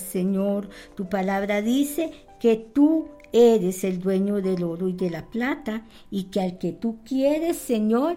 Señor. Tu palabra dice que tú eres el dueño del oro y de la plata, y que al que tú quieres, Señor,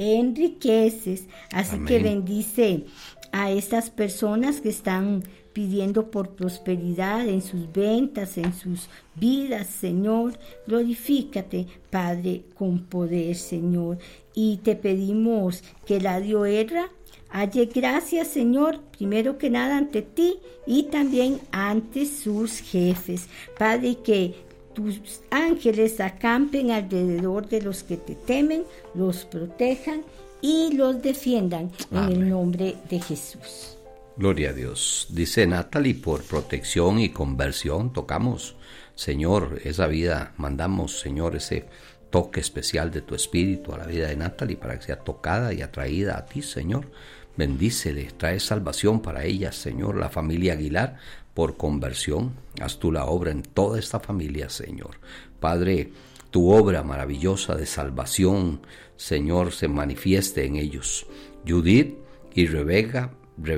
enriqueces. Así Amén. que bendice a estas personas que están pidiendo por prosperidad en sus ventas, en sus vidas, Señor. Glorifícate, Padre, con poder, Señor. Y te pedimos que Eladio Herra halle gracias, Señor, primero que nada ante ti y también ante sus jefes. Padre, y que tus ángeles acampen alrededor de los que te temen, los protejan y los defiendan. Amén. En el nombre de Jesús. Gloria a Dios. Dice Natalie, por protección y conversión tocamos, Señor, esa vida, mandamos, Señor, ese toque especial de tu espíritu a la vida de Natalie para que sea tocada y atraída a ti, Señor. Bendícele, trae salvación para ella, Señor. La familia Aguilar, por conversión, haz tú la obra en toda esta familia, Señor. Padre, tu obra maravillosa de salvación, Señor, se manifieste en ellos. Judith y Rebeca,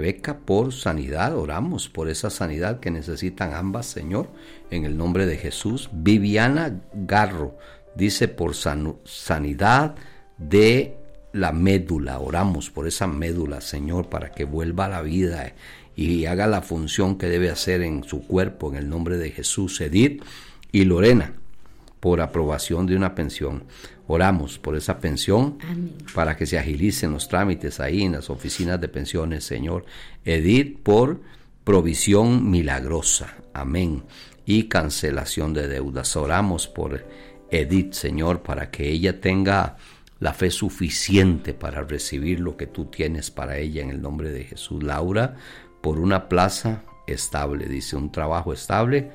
por sanidad, oramos por esa sanidad que necesitan ambas, Señor, en el nombre de Jesús. Viviana Garro dice por sanidad de la médula, oramos por esa médula, Señor, para que vuelva a la vida y haga la función que debe hacer en su cuerpo, en el nombre de Jesús. Edith y Lorena, por aprobación de una pensión. Oramos por esa pensión. Amén. Para que se agilicen los trámites ahí en las oficinas de pensiones, Señor. Edith, por provisión milagrosa. Amén. Y cancelación de deudas. Oramos por Edith, Señor, para que ella tenga la fe suficiente para recibir lo que tú tienes para ella en el nombre de Jesús. Laura, por una plaza estable, dice, un trabajo estable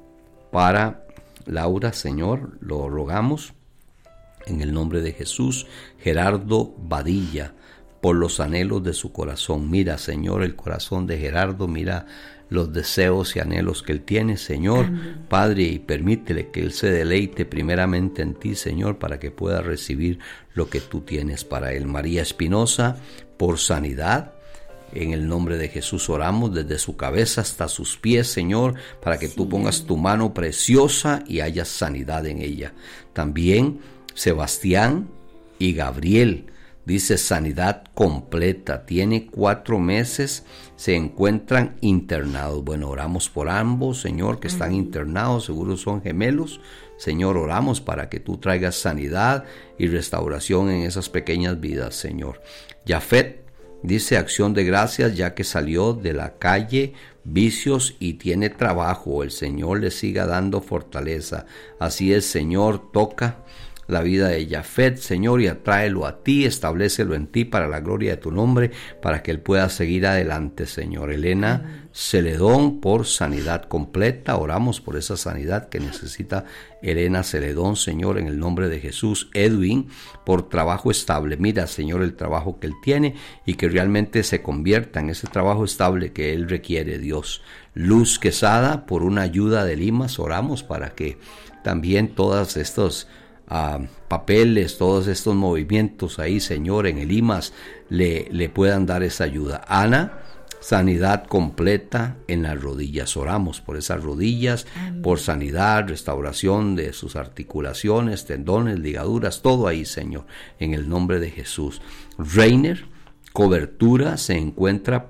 para Laura, Señor, lo rogamos en el nombre de Jesús. Gerardo Badilla, por los anhelos de su corazón. Mira, Señor, el corazón de Gerardo, mira los deseos y anhelos que él tiene, Señor. Amén. Padre, y permítele que él se deleite primeramente en ti, Señor, para que pueda recibir lo que tú tienes para él. María Espinosa, por sanidad. En el nombre de Jesús oramos desde su cabeza hasta sus pies, Señor, para que tú pongas tu mano preciosa y haya sanidad en ella. También Sebastián y Gabriel, dice sanidad completa, tiene 4 meses, se encuentran internados. Bueno, oramos por ambos, Señor, que están internados, seguro son gemelos. Señor, oramos para que tú traigas sanidad y restauración en esas pequeñas vidas, Señor. Jafet dice acción de gracias ya que salió de la calle, vicios y tiene trabajo. El Señor le siga dando fortaleza. Así es, Señor, toca la vida de Jafet, Señor, y atráelo a ti, establécelo en ti para la gloria de tu nombre, para que él pueda seguir adelante, Señor. Elena Celedón, por sanidad completa, oramos por esa sanidad que necesita Elena Celedón, Señor, en el nombre de Jesús. Edwin, por trabajo estable, mira, Señor, el trabajo que él tiene y que realmente se convierta en ese trabajo estable que él requiere, Dios. Luz Quesada, por una ayuda de Limas, oramos para que también todos estos papeles, todos estos movimientos ahí, Señor, en el IMAS le puedan dar esa ayuda. Ana, sanidad completa en las rodillas, oramos por esas rodillas. Amén. Por sanidad, restauración de sus articulaciones, tendones, ligaduras, todo ahí, Señor, en el nombre de Jesús. Reiner, cobertura, se encuentra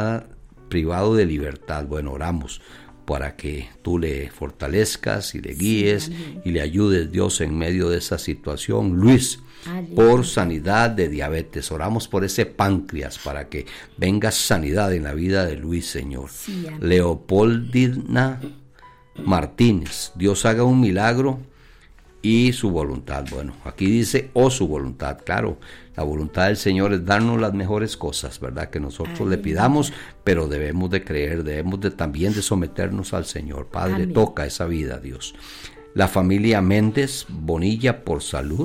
privado de libertad. Bueno, oramos para que tú le fortalezcas y le guíes, sí, y le ayudes, Dios, en medio de esa situación. Luis, por sanidad de diabetes, oramos por ese páncreas para que venga sanidad en la vida de Luis, Señor. Sí, Leopoldina Martínez, Dios haga un milagro y su voluntad. Bueno, aquí dice su voluntad, claro, la voluntad del Señor es darnos las mejores cosas, ¿verdad? Que nosotros le pidamos, pero debemos de creer, debemos de también de someternos al Señor. Padre, amén, toca esa vida, Dios. La familia Méndez Bonilla, por salud.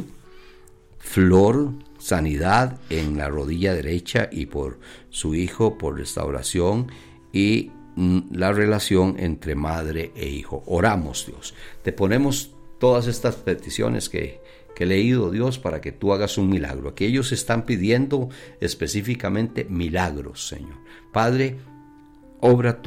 Flor, sanidad en la rodilla derecha, y por su hijo, por restauración y la relación entre madre e hijo. Oramos, Dios. Te ponemos todas estas peticiones que he leído, Dios, para que tú hagas un milagro. Aquí ellos están pidiendo específicamente milagros, Señor. Padre, obra tú.